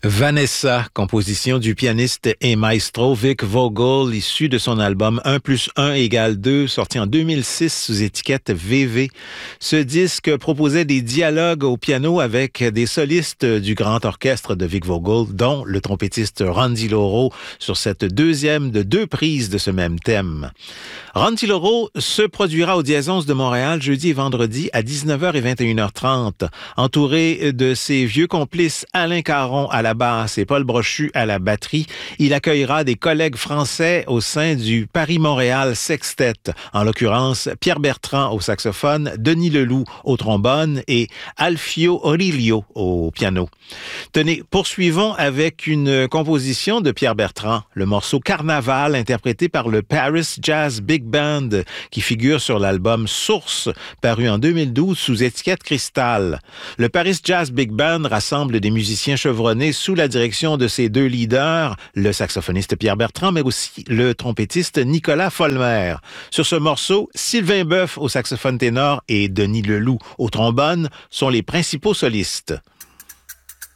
Vanessa, composition du pianiste et maestro Vic Vogel, issue de son album 1+1 = 2, sorti en 2006 sous étiquette VV. Ce disque proposait des dialogues au piano avec des solistes du grand orchestre de Vic Vogel, dont le trompettiste Randy Loro, sur cette deuxième de 2 prises de ce même thème. Randy Loro se produira au Diazonce de Montréal jeudi et vendredi à 19h et 21h30, entouré de ses vieux complices Alain Caron à la basse et Paul Brochu à la batterie. Il accueillera des collègues français au sein du Paris-Montréal Sextet, en l'occurrence Pierre Bertrand au saxophone, Denis Leloup au trombone et Alfio Orilio au piano. Tenez, poursuivons avec une composition de Pierre Bertrand, le morceau Carnaval, interprété par le Paris Jazz Big Band, qui figure sur l'album Source, paru en 2012 sous étiquette Cristal. Le Paris Jazz Big Band rassemble des musiciens chevronnés sous la direction de ses 2 leaders, le saxophoniste Pierre Bertrand, mais aussi le trompettiste Nicolas Folmer. Sur ce morceau, Sylvain Boeuf au saxophone ténor et Denis Leloup au trombone sont les principaux solistes.